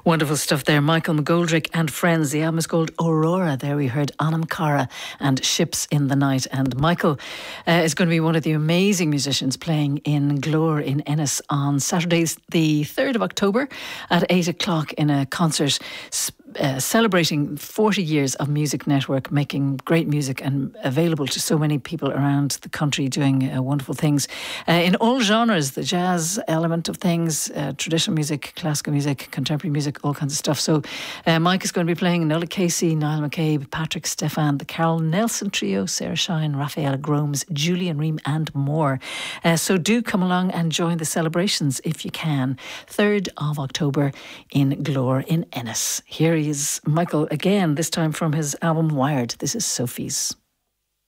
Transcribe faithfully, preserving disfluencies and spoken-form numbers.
Wonderful stuff there. Michael McGoldrick and Friends. The album is called Aurora. There we heard Anam Cara and Ships in the Night. And Michael uh, is going to be one of the amazing musicians playing in Glór in Ennis on Saturday, the third of October at eight o'clock in a concert Uh, celebrating forty years of Music Network, making great music and available to so many people around the country, doing uh, wonderful things uh, in all genres, the jazz element of things, uh, traditional music, classical music, contemporary music, all kinds of stuff. So uh, Mike is going to be playing Nola Casey, Niall McCabe, Patrick Stefan, the Carol Nelson Trio, Sarah Shine, Raphael Gromes, Julian Ream and more. Uh, so do come along and join the celebrations if you can. third of October in Glór in Ennis. Here is Michael again, this time from his album Wired. This is Sophie's.